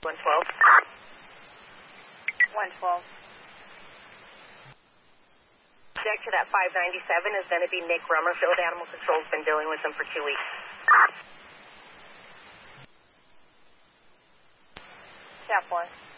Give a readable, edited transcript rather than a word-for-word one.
112. 112. Check to that 597 is going to be Nick Rummerfield. Animal Control's been dealing with him for 2 weeks. Yeah, 4.